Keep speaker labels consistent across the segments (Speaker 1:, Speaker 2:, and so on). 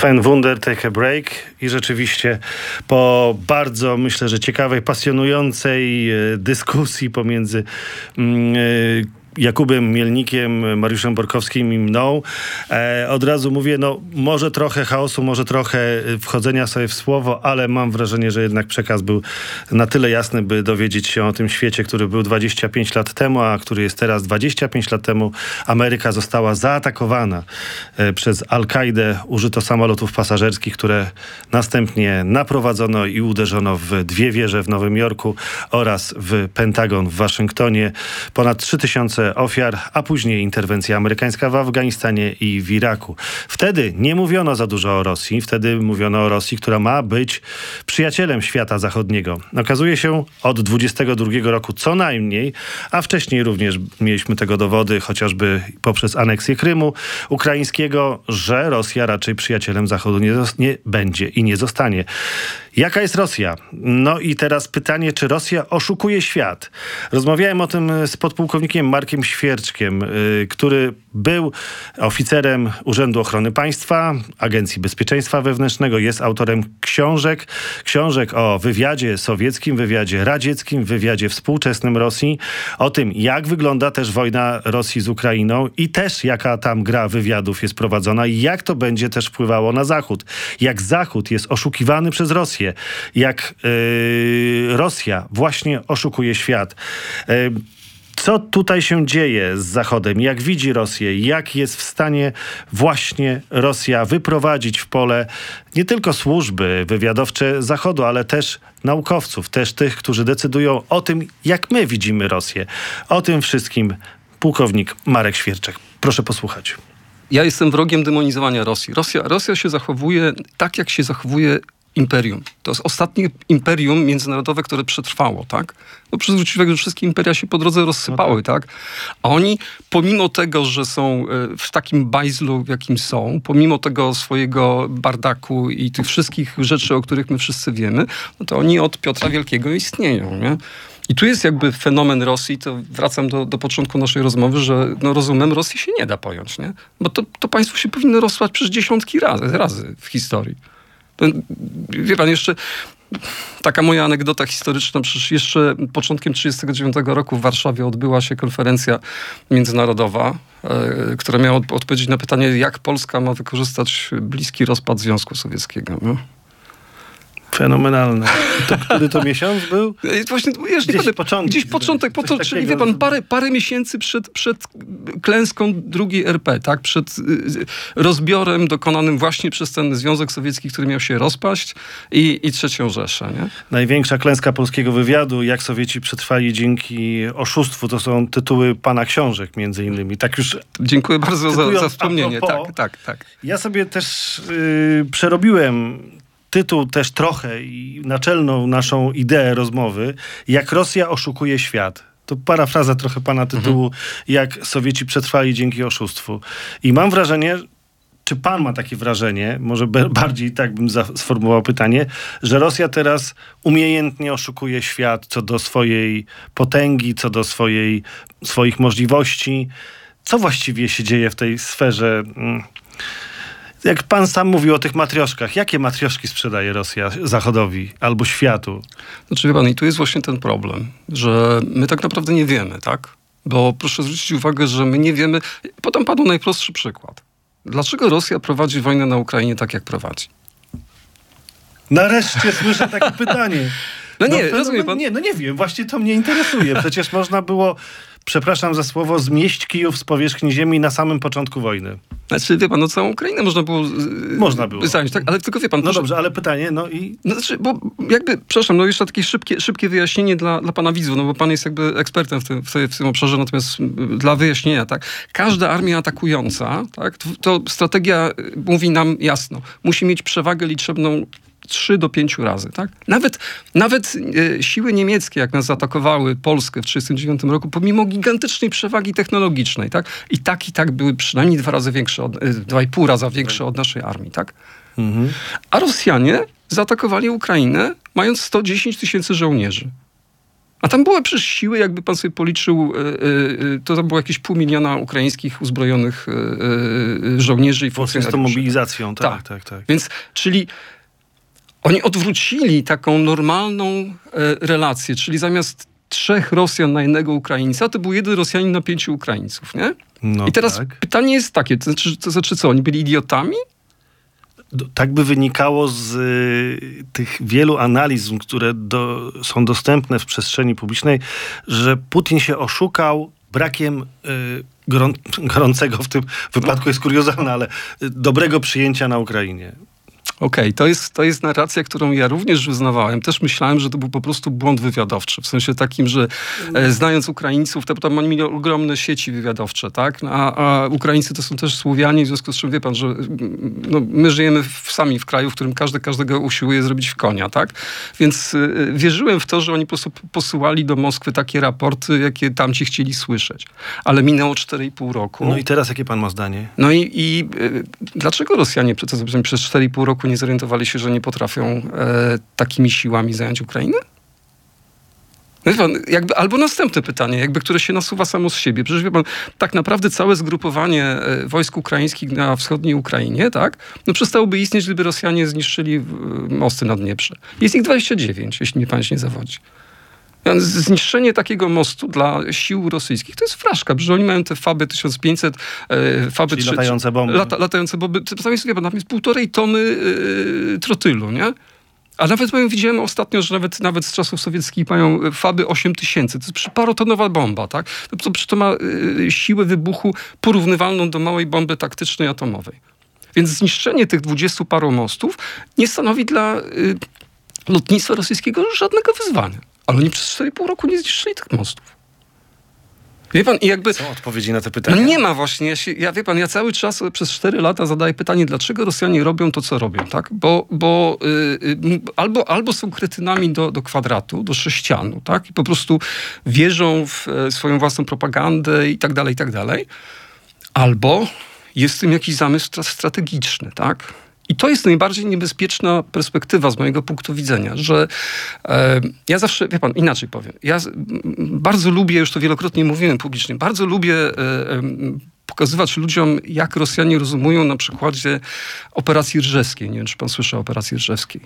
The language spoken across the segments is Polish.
Speaker 1: Sven Wunder, Take a Break. I rzeczywiście po bardzo, myślę, że ciekawej, pasjonującej dyskusji pomiędzy Jakubem Mielnikiem, Mariuszem Borkowskim i mną. Od razu mówię, może trochę chaosu, może trochę wchodzenia sobie w słowo, ale mam wrażenie, że jednak przekaz był na tyle jasny, by dowiedzieć się o tym świecie, który był 25 lat temu, a który jest teraz. 25 lat temu Ameryka została zaatakowana przez Al-Kaidę. Użyto samolotów pasażerskich, które następnie naprowadzono i uderzono w dwie wieże w Nowym Jorku oraz w Pentagon w Waszyngtonie. Ponad 3000 ofiar, a później interwencja amerykańska w Afganistanie i w Iraku. Wtedy nie mówiono za dużo o Rosji. Wtedy mówiono o Rosji, która ma być przyjacielem świata zachodniego. Okazuje się od 22 roku co najmniej, a wcześniej również mieliśmy tego dowody, chociażby poprzez aneksję Krymu ukraińskiego, że Rosja raczej przyjacielem Zachodu nie będzie i nie zostanie. Jaka jest Rosja? No i teraz pytanie, czy Rosja oszukuje świat? Rozmawiałem o tym z podpułkownikiem Markiem Świerczkiem, który był oficerem Urzędu Ochrony Państwa, Agencji Bezpieczeństwa Wewnętrznego, jest autorem książek o wywiadzie sowieckim, wywiadzie radzieckim, wywiadzie współczesnym Rosji, o tym, jak wygląda też wojna Rosji z Ukrainą i też jaka tam gra wywiadów jest prowadzona i jak to będzie też wpływało na Zachód. Jak Zachód jest oszukiwany przez Rosję, jak Rosja właśnie oszukuje świat. Co tutaj się dzieje z Zachodem? Jak widzi Rosję? Jak jest w stanie właśnie Rosja wyprowadzić w pole nie tylko służby wywiadowcze Zachodu, ale też naukowców, też tych, którzy decydują o tym, jak my widzimy Rosję. O tym wszystkim pułkownik Marek Świerczek. Proszę posłuchać.
Speaker 2: Ja jestem wrogiem demonizowania Rosji. Rosja się zachowuje tak, jak się zachowuje imperium. To jest ostatnie imperium międzynarodowe, które przetrwało, tak? Bo przez uczciwego, że wszystkie imperia się po drodze rozsypały, tak? A oni, pomimo tego, że są w takim bajzlu, w jakim są, pomimo tego swojego bardaku i tych wszystkich rzeczy, o których my wszyscy wiemy, no to oni od Piotra Wielkiego istnieją, nie? I tu jest jakby fenomen Rosji, to wracam do początku naszej rozmowy, że rozumem Rosji się nie da pojąć, nie? Bo to państwo się powinno rozsłać przez dziesiątki razy w historii. Wie pan, jeszcze taka moja anegdota historyczna, przecież jeszcze początkiem 1939 roku w Warszawie odbyła się konferencja międzynarodowa, która miała odpowiedzieć na pytanie, jak Polska ma wykorzystać bliski rozpad Związku Sowieckiego. No?
Speaker 1: Fenomenalne. To który to miesiąc był?
Speaker 2: Właśnie, gdzieś początek, czyli wie pan, parę miesięcy przed klęską drugiej RP, tak? Przed rozbiorem dokonanym właśnie przez ten Związek Sowiecki, który miał się rozpaść i III Rzeszę, nie?
Speaker 1: Największa klęska polskiego wywiadu, jak Sowieci przetrwali dzięki oszustwu, to są tytuły pana książek między innymi. Tak już.
Speaker 2: Dziękuję bardzo za wspomnienie. Tak.
Speaker 1: Ja sobie też przerobiłem tytuł też trochę i naczelną naszą ideę rozmowy, jak Rosja oszukuje świat. To parafraza trochę pana tytułu, jak Sowieci przetrwali dzięki oszustwu. I mam wrażenie, czy pan ma takie wrażenie, może bardziej tak bym sformułował pytanie, że Rosja teraz umiejętnie oszukuje świat co do swojej potęgi, co do swoich możliwości. Co właściwie się dzieje w tej sferze? Jak pan sam mówił o tych matrioszkach, jakie matrioszki sprzedaje Rosja Zachodowi albo światu?
Speaker 2: Znaczy, wie pan, i tu jest właśnie ten problem, że my tak naprawdę nie wiemy, tak? Bo proszę zwrócić uwagę, że my nie wiemy. Podam panu najprostszy przykład. Dlaczego Rosja prowadzi wojnę na Ukrainie tak, jak prowadzi?
Speaker 1: Nareszcie słyszę takie pytanie.
Speaker 2: Rozumie pan?
Speaker 1: Nie wiem, właśnie to mnie interesuje. Przecież można było, przepraszam za słowo, zmieść Kijów z powierzchni ziemi na samym początku wojny.
Speaker 2: Znaczy, wie pan, całą Ukrainę można było zająć, tak? Ale tylko wie pan...
Speaker 1: dobrze, ale pytanie,
Speaker 2: bo jakby, przepraszam, jeszcze takie szybkie wyjaśnienie dla pana widzów, bo pan jest jakby ekspertem w tym obszarze, natomiast dla wyjaśnienia, tak? Każda armia atakująca, tak? To strategia mówi nam jasno, musi mieć przewagę liczebną 3 do 5 razy, tak? Nawet siły niemieckie, jak nas zaatakowały Polskę w 1939 roku, pomimo gigantycznej przewagi technologicznej, tak? I tak były przynajmniej 2,5 raza większe od naszej armii, tak? Mhm. A Rosjanie zaatakowali Ukrainę, mając 110 000 żołnierzy. A tam były przecież siły, jakby pan sobie policzył, to było jakieś 500 000 ukraińskich uzbrojonych żołnierzy i funkcjonariuszy.
Speaker 1: Z tą mobilizacją, tak.
Speaker 2: Więc, czyli oni odwrócili taką normalną relację, czyli zamiast 3 Rosjan na 1 Ukraińca, to był 1 Rosjanin na 5 Ukraińców, nie?
Speaker 1: No
Speaker 2: i teraz
Speaker 1: tak.
Speaker 2: pytanie jest takie, to znaczy co, oni byli idiotami?
Speaker 1: Tak by wynikało z tych wielu analiz, które są dostępne w przestrzeni publicznej, że Putin się oszukał brakiem gorącego, w tym wypadku jest kuriozalne, ale dobrego przyjęcia na Ukrainie.
Speaker 2: Okej, to jest narracja, którą ja również wyznawałem. Też myślałem, że to był po prostu błąd wywiadowczy. W sensie takim, że znając Ukraińców, to tam oni mieli ogromne sieci wywiadowcze, tak? A Ukraińcy to są też Słowianie, w związku z czym wie pan, że my żyjemy sami w kraju, w którym każdy każdego usiłuje zrobić w konia, tak? Więc wierzyłem w to, że oni po prostu posyłali do Moskwy takie raporty, jakie tamci chcieli słyszeć. Ale minęło 4,5 roku.
Speaker 1: No i teraz jakie pan ma zdanie?
Speaker 2: No i dlaczego Rosjanie przez 4,5 roku nie zorientowali się, że nie potrafią takimi siłami zająć Ukrainę? No wie pan, albo następne pytanie, które się nasuwa samo z siebie. Przecież wie pan, tak naprawdę całe zgrupowanie wojsk ukraińskich na wschodniej Ukrainie, tak, przestałoby istnieć, gdyby Rosjanie zniszczyli mosty na Dnieprze. Jest ich 29, jeśli mnie pamięć nie zawodzi. Zniszczenie takiego mostu dla sił rosyjskich to jest fraszka, że oni mają te Faby 1500, Faby
Speaker 1: czyli latające bomby.
Speaker 2: Latające bomby. Tam jest 1,5 tony trotylu, nie? A nawet widziałem ostatnio, że nawet z czasów sowieckich mają Faby 8000. To jest przyparotonowa bomba, tak? To ma siłę wybuchu porównywalną do małej bomby taktycznej atomowej. Więc zniszczenie tych 20 paru mostów nie stanowi dla lotnictwa rosyjskiego żadnego wyzwania. Ale oni przez 4,5 roku nie zniszczyli tych mostów. Wie pan, i
Speaker 1: Są odpowiedzi na te pytania?
Speaker 2: No nie ma właśnie. Wie pan, ja cały czas przez 4 lata zadaję pytanie, dlaczego Rosjanie robią to, co robią, tak? Bo albo są kretynami do kwadratu, do sześcianu, tak? I po prostu wierzą w swoją własną propagandę i tak dalej, albo jest w tym jakiś zamysł strategiczny, tak? I to jest najbardziej niebezpieczna perspektywa z mojego punktu widzenia, że ja zawsze, wie pan, inaczej powiem, ja bardzo lubię, już to wielokrotnie mówiłem publicznie, bardzo lubię pokazywać ludziom, jak Rosjanie rozumują na przykładzie operacji Rżewskiej. Nie wiem, czy pan słyszy o operacji Rżewskiej.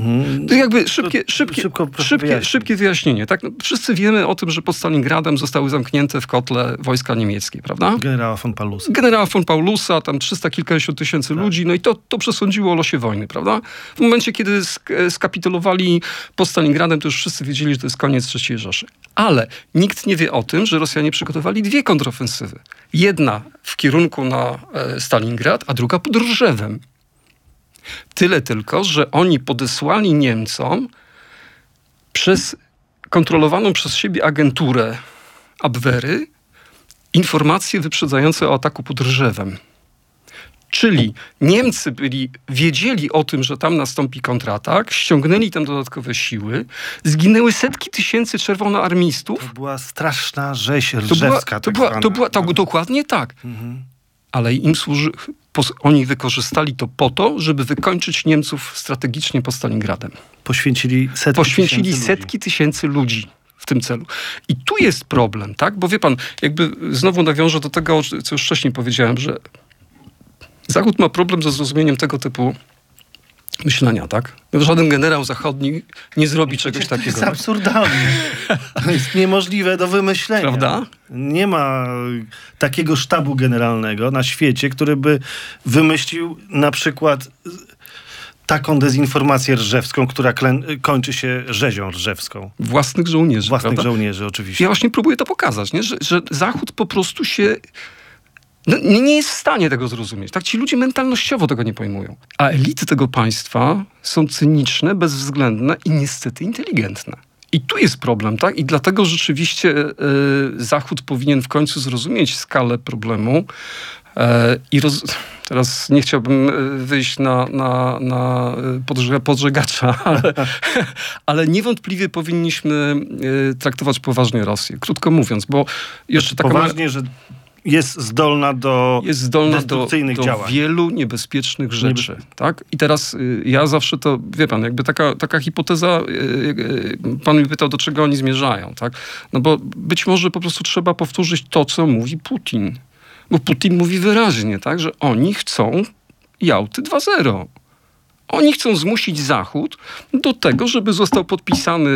Speaker 2: To szybkie wyjaśnienie. Tak? Wszyscy wiemy o tym, że pod Stalingradem zostały zamknięte w kotle wojska niemieckie, prawda?
Speaker 1: Generała von
Speaker 2: Paulusa, tam 300 kilkadziesiąt tysięcy ludzi, no i to przesądziło o losie wojny, prawda? W momencie, kiedy skapitulowali pod Stalingradem, to już wszyscy wiedzieli, że to jest koniec III Rzeszy. Ale nikt nie wie o tym, że Rosjanie przygotowali 2 kontrofensywy. Jedna w kierunku na Stalingrad, a druga pod Rżewem. Tyle tylko, że oni podesłali Niemcom przez kontrolowaną przez siebie agenturę Abwehry informacje wyprzedzające o ataku pod Rżewem. Czyli Niemcy wiedzieli o tym, że tam nastąpi kontratak, ściągnęli tam dodatkowe siły, zginęły setki tysięcy czerwonoarmistów.
Speaker 1: To była straszna rzeź rżewska.
Speaker 2: Dokładnie tak. Mhm. Ale im oni wykorzystali to po to, żeby wykończyć Niemców strategicznie pod Stalingradem.
Speaker 1: Poświęcili
Speaker 2: setki tysięcy ludzi w tym celu. I tu jest problem, tak? Bo wie pan, znowu nawiążę do tego, co już wcześniej powiedziałem, że Zachód ma problem ze zrozumieniem tego typu myślenia, tak? Żaden generał zachodni nie zrobi czegoś takiego.
Speaker 1: To jest absurdalne. To jest niemożliwe do wymyślenia.
Speaker 2: Prawda?
Speaker 1: Nie ma takiego sztabu generalnego na świecie, który by wymyślił na przykład taką dezinformację rżewską, która kończy się rzezią rżewską.
Speaker 2: Własnych żołnierzy.
Speaker 1: Żołnierzy, oczywiście.
Speaker 2: Ja właśnie próbuję to pokazać, nie? Że Zachód po prostu się nie jest w stanie tego zrozumieć. Tak? Ci ludzie mentalnościowo tego nie pojmują. A elity tego państwa są cyniczne, bezwzględne i niestety inteligentne. I tu jest problem, tak? I dlatego rzeczywiście Zachód powinien w końcu zrozumieć skalę problemu teraz nie chciałbym wyjść na podżegacza, ale niewątpliwie powinniśmy traktować poważnie Rosję. Krótko mówiąc, bo jeszcze taka...
Speaker 1: Poważnie, że jest zdolna do destrukcyjnych działań.
Speaker 2: Wielu niebezpiecznych rzeczy. Tak? I teraz ja zawsze to, wie pan, jakby taka hipoteza, pan mnie pytał, do czego oni zmierzają. Tak? No bo być może po prostu trzeba powtórzyć to, co mówi Putin. Bo Putin mówi wyraźnie, tak, że oni chcą Jałty 2.0. Oni chcą zmusić Zachód do tego, żeby został podpisany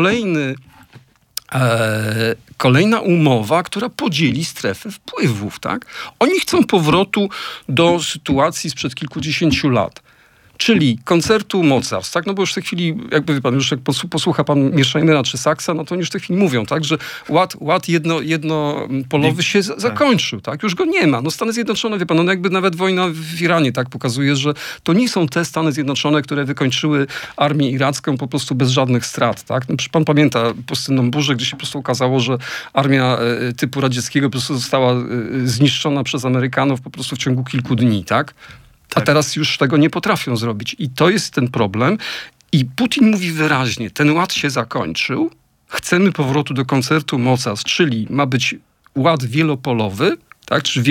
Speaker 2: kolejna umowa, która podzieli strefę wpływów. Tak? Oni chcą powrotu do sytuacji sprzed kilkudziesięciu lat. Czyli koncertu mocarstw, tak? No bo już w tej chwili, jakby wie pan, już jak posłucha pan Mearsheinera czy Sachsa, no to oni już w tej chwili mówią, tak, że ład jednopolowy się zakończył, tak? Już go nie ma. No Stany Zjednoczone, wie pan, no jakby nawet wojna w Iranie, tak, pokazuje, że to nie są te Stany Zjednoczone, które wykończyły armię iracką po prostu bez żadnych strat, tak? No, pan pamięta pustynną burzę, gdzie się po prostu okazało, że armia typu radzieckiego po prostu została zniszczona przez Amerykanów po prostu w ciągu kilku dni, tak? A teraz już tego nie potrafią zrobić. I to jest ten problem. I Putin mówi wyraźnie, ten ład się zakończył, chcemy powrotu do koncertu mocarstw, czyli ma być ład wielopolowy, tak, czy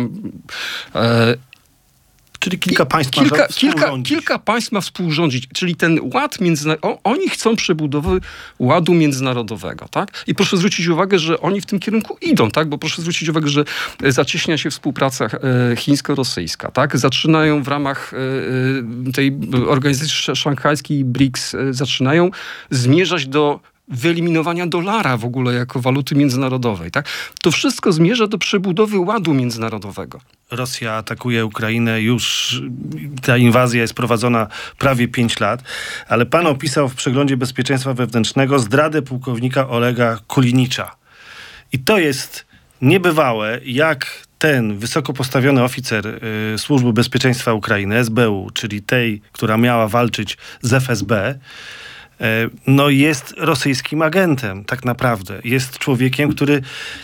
Speaker 1: Czyli kilka państw
Speaker 2: kilka państw ma współrządzić, czyli ten ład oni chcą przebudowy ładu międzynarodowego, tak? I proszę zwrócić uwagę, że oni w tym kierunku idą, tak? Bo proszę zwrócić uwagę, że zacieśnia się współpraca chińsko-rosyjska, tak? Zaczynają w ramach tej organizacji szanghajskiej BRICS, zaczynają zmierzać do wyeliminowania dolara w ogóle jako waluty międzynarodowej, tak? To wszystko zmierza do przebudowy ładu międzynarodowego.
Speaker 1: Rosja atakuje Ukrainę, już ta inwazja jest prowadzona prawie 5 lat, ale pan opisał w przeglądzie bezpieczeństwa wewnętrznego zdradę pułkownika Olega Kulinicza. I to jest niebywałe, jak ten wysoko postawiony oficer Służby Bezpieczeństwa Ukrainy, SBU, czyli tej, która miała walczyć z FSB, no jest rosyjskim agentem tak naprawdę. Jest człowiekiem, który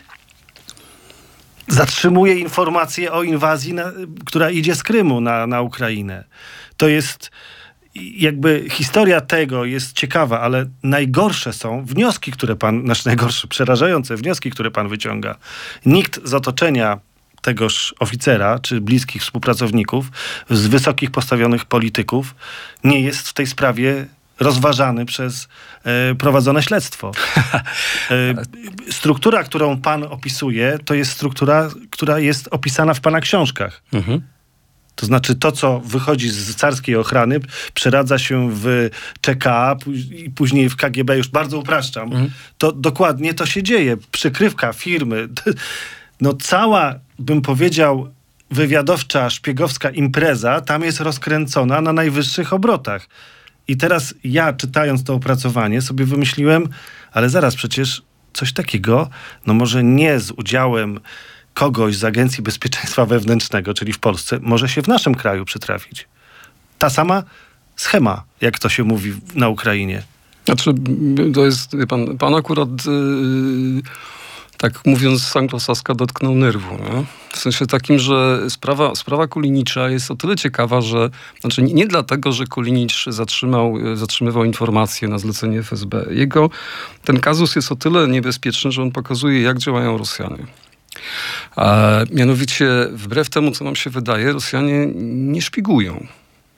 Speaker 1: zatrzymuje informacje o inwazji, która idzie z Krymu na Ukrainę. To jest jakby historia tego jest ciekawa, ale najgorsze są wnioski, które przerażające wnioski, które pan wyciąga. Nikt z otoczenia tegoż oficera, czy bliskich współpracowników, z wysokich postawionych polityków, nie jest w tej sprawie rozważany przez prowadzone śledztwo. Struktura, którą pan opisuje, to jest struktura, która jest opisana w pana książkach. Mhm. To znaczy to, co wychodzi z carskiej ochrany, przeradza się w CK i później w KGB, już bardzo upraszczam. Mhm. To dokładnie to się dzieje. Przykrywka firmy. No cała, bym powiedział, wywiadowcza, szpiegowska impreza tam jest rozkręcona na najwyższych obrotach. I teraz ja, czytając to opracowanie, sobie wymyśliłem, ale zaraz przecież coś takiego, no może nie z udziałem kogoś z Agencji Bezpieczeństwa Wewnętrznego, czyli w Polsce, może się w naszym kraju przytrafić. Ta sama schema, jak to się mówi na Ukrainie.
Speaker 2: Znaczy, to jest, pan akurat... tak mówiąc anglosaska, dotknął nerwu. Nie? W sensie takim, że sprawa Kulinicza jest o tyle ciekawa, że znaczy nie dlatego, że Kulinicz zatrzymywał informacje na zlecenie FSB. Ten kazus jest o tyle niebezpieczny, że on pokazuje, jak działają Rosjanie. Mianowicie, wbrew temu, co nam się wydaje, Rosjanie nie szpiegują.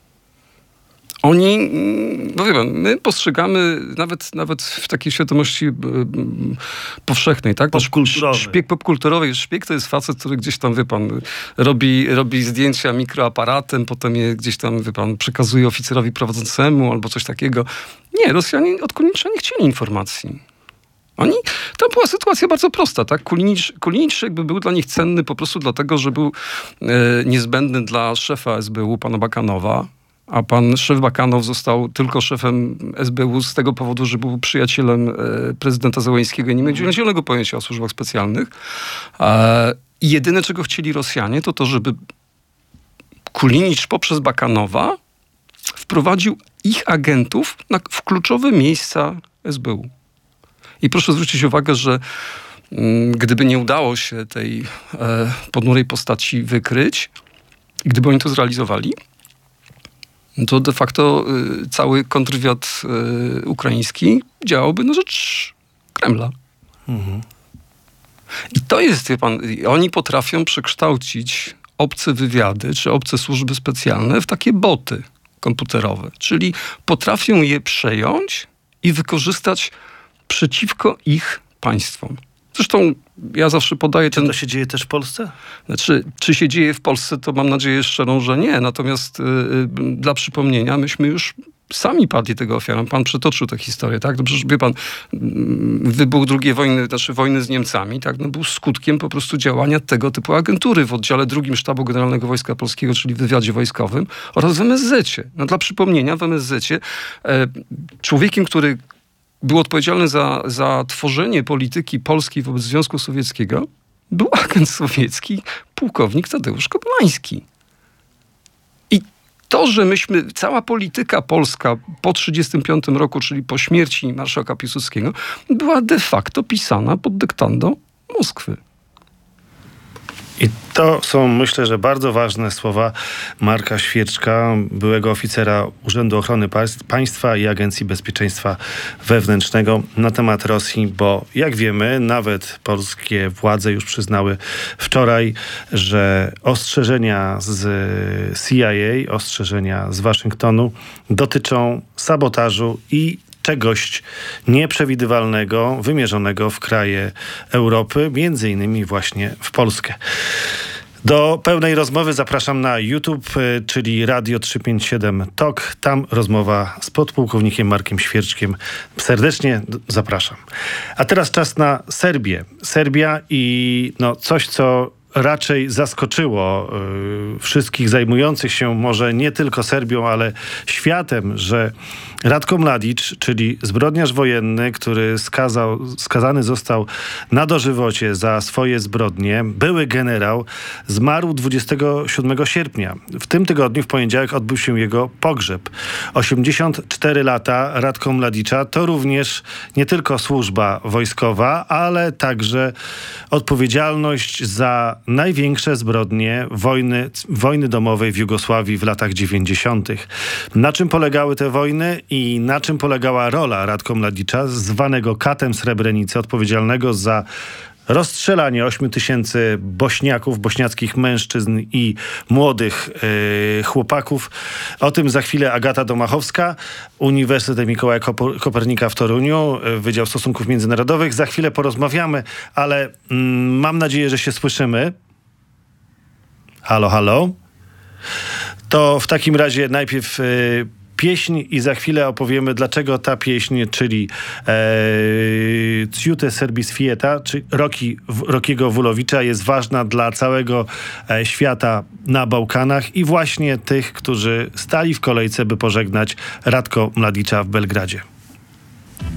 Speaker 2: Oni, no wie pan, my postrzegamy nawet w takiej świadomości powszechnej, tak? Szpieg popkulturowy. Szpieg to jest facet, który gdzieś tam, wie pan, robi zdjęcia mikroaparatem, potem je gdzieś tam, wie pan, przekazuje oficerowi prowadzącemu albo coś takiego. Nie, Rosjanie od Kulinicza nie chcieli informacji. Tam była sytuacja bardzo prosta, tak? Kulinicz jakby był dla nich cenny po prostu dlatego, że był niezbędny dla szefa SBU, pana Bakanowa, a pan szef Bakanow został tylko szefem SBU z tego powodu, że był przyjacielem prezydenta Zełeńskiego i nie miał zielonego pojęcia o służbach specjalnych. I jedyne, czego chcieli Rosjanie, to żeby Kulinicz poprzez Bakanowa wprowadził ich agentów w kluczowe miejsca SBU. I proszę zwrócić uwagę, że gdyby nie udało się tej ponurej postaci wykryć, i gdyby oni to zrealizowali, to de facto cały kontrwywiad ukraiński działałby na rzecz Kremla. Mhm. I to jest, wie pan, oni potrafią przekształcić obce wywiady czy obce służby specjalne w takie boty komputerowe. Czyli potrafią je przejąć i wykorzystać przeciwko ich państwom. Zresztą ja zawsze podaję
Speaker 1: Czy to się dzieje też w Polsce?
Speaker 2: Znaczy, czy się dzieje w Polsce, to mam nadzieję szczerą, że nie. Natomiast dla przypomnienia, myśmy już sami padli tego ofiarą. Pan przytoczył tę historię, tak? No przecież wie pan, wybuch II wojny, znaczy wojny z Niemcami, tak? No był skutkiem po prostu działania tego typu agentury w oddziale II Sztabu Generalnego Wojska Polskiego, czyli w wywiadzie wojskowym oraz w MSZ-cie. No dla przypomnienia, w MSZ-cie człowiekiem, który był odpowiedzialny za tworzenie polityki polskiej wobec Związku Sowieckiego, był agent sowiecki, pułkownik Tadeusz Kobylański. I to, że cała polityka polska po 1935 roku, czyli po śmierci marszałka Piłsudskiego, była de facto pisana pod dyktando Moskwy.
Speaker 1: I to są, myślę, że bardzo ważne słowa Marka Świerczka, byłego oficera Urzędu Ochrony Państwa i Agencji Bezpieczeństwa Wewnętrznego na temat Rosji, bo jak wiemy, nawet polskie władze już przyznały wczoraj, że ostrzeżenia z CIA, ostrzeżenia z Waszyngtonu dotyczą sabotażu i czegoś nieprzewidywalnego, wymierzonego w kraje Europy, między innymi właśnie w Polskę. Do pełnej rozmowy zapraszam na YouTube, czyli Radio 357 TOK. Tam rozmowa z podpułkownikiem Markiem Świerczkiem. Serdecznie zapraszam. A teraz czas na Serbię. Serbia i coś, co raczej zaskoczyło wszystkich zajmujących się może nie tylko Serbią, ale światem, że Ratko Mladić, czyli zbrodniarz wojenny, który skazany został na dożywocie za swoje zbrodnie, były generał, zmarł 27 sierpnia. W tym tygodniu, w poniedziałek, odbył się jego pogrzeb. 84 lata Ratko Mladicza to również nie tylko służba wojskowa, ale także odpowiedzialność za największe zbrodnie wojny domowej w Jugosławii w latach 90. Na czym polegały te wojny i na czym polegała rola Ratko Mladicza, zwanego katem Srebrenicy, odpowiedzialnego za rozstrzelanie 8 000 Bośniaków, bośniackich mężczyzn i młodych chłopaków. O tym za chwilę Agata Domachowska, Uniwersytet Mikołaja Kopernika w Toruniu, Wydział Stosunków Międzynarodowych. Za chwilę porozmawiamy, ale mam nadzieję, że się słyszymy. Halo, halo. To w takim razie najpierw pieśń i za chwilę opowiemy, dlaczego ta pieśń, czyli Cjute Serbis Fieta, czy Rockiego Wulowicza jest ważna dla całego świata na Bałkanach i właśnie tych, którzy stali w kolejce, by pożegnać Ratko Mladicza w Belgradzie.